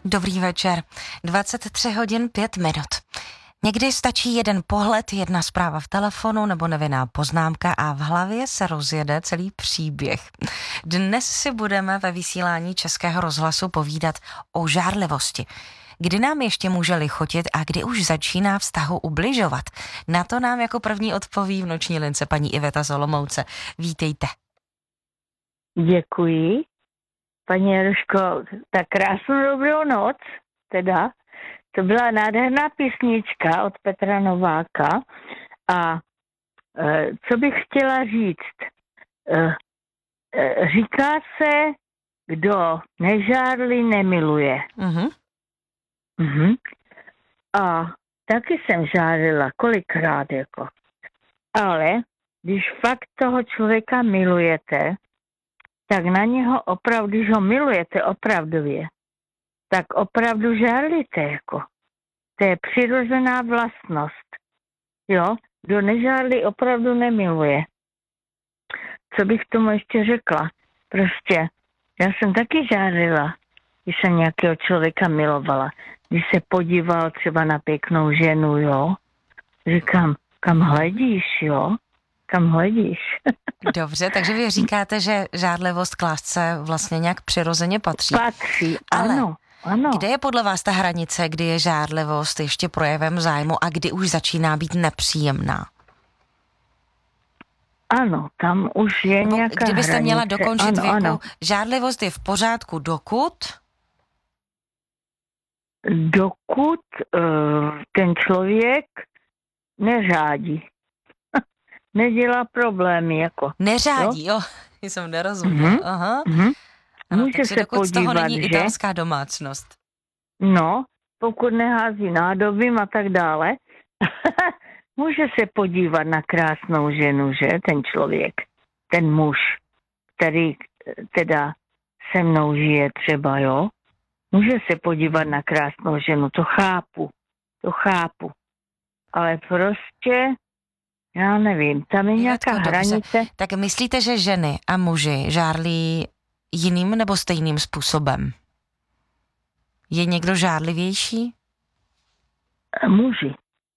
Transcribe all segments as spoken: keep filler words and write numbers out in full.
Dobrý večer. dvacet tři hodin pět minut. Někdy stačí jeden pohled, jedna zpráva v telefonu nebo nevinná poznámka a v hlavě se rozjede celý příběh. Dnes si budeme ve vysílání Českého rozhlasu povídat o žárlivosti. Kdy nám ještě může lichotit a kdy už začíná vztahu ubližovat? Na to nám jako první odpoví v noční lince paní Iveta z Olomouce. Vítejte. Děkuji. Paní Jaruško, tak krásnou dobrou noc, teda. To byla nádherná písnička od Petra Nováka a e, co bych chtěla říct, e, e, říká se, kdo nežárlí, nemiluje. Mhm. Mhm. A taky jsem žárlila kolikrát, jako. Ale když fakt toho člověka milujete, tak na něho opravdu, když ho milujete opravdově, tak opravdu žárlíte, jako. To je přirozená vlastnost. Jo? Kdo nežárlí, opravdu nemiluje. Co bych tomu ještě řekla? Prostě, já jsem taky žárlila, když jsem nějakého člověka milovala. Když se podíval třeba na pěknou ženu, jo? Říkám, kam hledíš, jo? Kam hledíš? Dobře, takže vy říkáte, že žárlivost k lásce vlastně nějak přirozeně patří. Patří, ale ano, ano. Kde je podle vás ta hranice, kdy je žárlivost ještě projevem zájmu a kdy už začíná být nepříjemná? Ano, tam už je Nebo nějaká kdybyste hranice. měla dokončit ano, věku, ano. žárlivost je v pořádku dokud? Dokud uh, ten člověk neřádí. Nedělá problémy, jako. Neřádí, jo. jo. Jsem nerozuměla. Mhm, Aha. mhm. Ano, Může takže se dokud z toho podívat, není že? italská domácnost. No, pokud nehází nádobím a tak dále, může se podívat na krásnou ženu, že? Ten člověk, ten muž, který teda se mnou žije třeba, jo? Může se podívat na krásnou ženu, to chápu, to chápu. Ale prostě, já nevím, tam je nějaká Ivetko, dobře. hranice. Tak myslíte, že ženy a muži žárlí jiným nebo stejným způsobem? Je někdo žárlivější? Muži.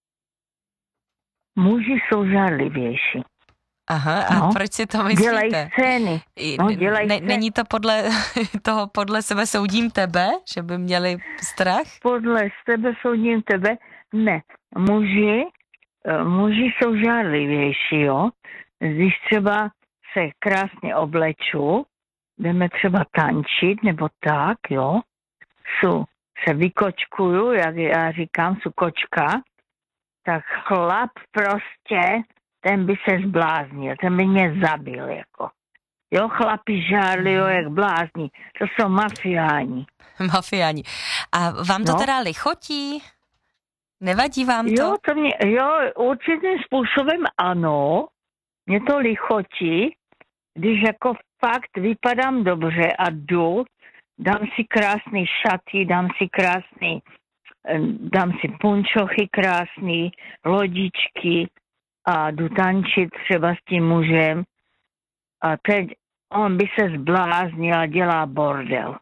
Muži jsou žárlivější. Aha, a No, proč si to myslíte? Dělají scény. No, dělají ne, scény. není to podle toho, podle sebe soudím tebe, že by měli strach? Podle sebe soudím tebe? Ne. Muži, eh, muži jsou žárlivější, jo. Když třeba se krásně obleču, jdeme třeba tančit, nebo tak, jo. Jsou, se vykočkuju, jak já říkám, jsou kočka, tak chlap prostě, ten by se zbláznil, ten by mě zabil, jako. Jo, chlapi žárli, jo, jak blázní. To jsou mafiáni. Mafiáni. A vám to No. teda lichotí? Nevadí vám to? Jo, to mě, jo, určitým způsobem ano. Mě to lichotí, když jako fakt vypadám dobře a jdu, dám si krásný šaty, dám si krásný, eh, dám si punčochy krásný, lodičky a jdu tančit třeba s tím mužem a teď on by se zbláznil a dělá bordel.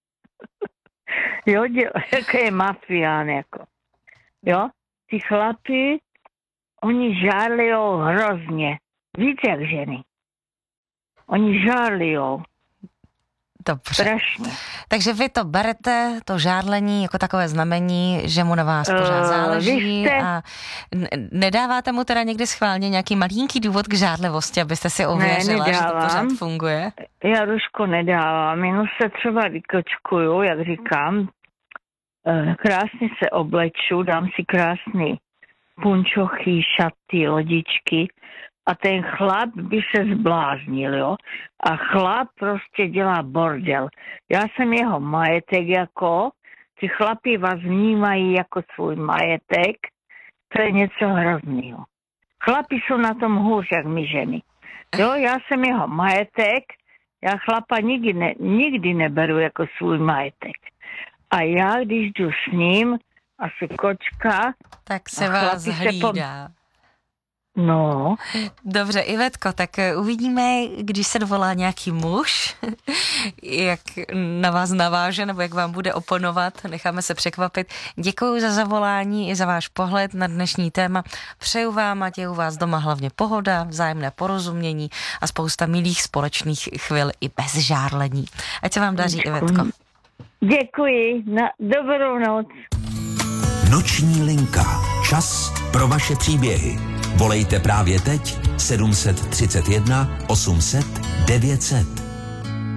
Jo, dělá, jako je mafián, jako. Jo, ty chlapi, oni žárlijou hrozně. Víc jak ženy. Oni žárlijou. Dobře. Strašně. Takže vy to berete, to žárlení, jako takové znamení, že mu na vás pořád Eh, záleží vy jste- a n- nedáváte mu teda někdy schválně nějaký malinký důvod k žárlivosti, abyste si ověřila, že to nedávám. pořád funguje? Já Ruško nedávám, jenom se třeba vykočkuju, jak říkám. Eh, Krásně se obleču, dám si krásný punčochy, šaty, lodičky a ten chlap by se zbláznil, jo. A chlap prostě dělá bordel. Já jsem jeho majetek, jako, ty chlapi vás vnímají jako svůj majetek, to je něco hroznýho. Chlapi jsou na tom hůř, jak my ženy. Jo, já jsem jeho majetek, já chlapa nikdy, ne, nikdy neberu jako svůj majetek. A já, když jdu s ním, asi kočka, Tak se A vás chlapi se po- hlídá. No. Dobře, Ivetko, tak uvidíme, když se dovolá nějaký muž, jak na vás naváže, nebo jak vám bude oponovat, necháme se překvapit. Děkuji za zavolání i za váš pohled na dnešní téma. Přeju vám, ať je u vás doma hlavně pohoda, vzájemné porozumění a spousta milých společných chvil i bez žárlení. Ať se vám daří, Děkuji. Ivetko. Děkuji, na dobrou noc. Noční linka. Čas pro vaše příběhy. Volejte právě teď sedm set třicet jedna osm set devět set.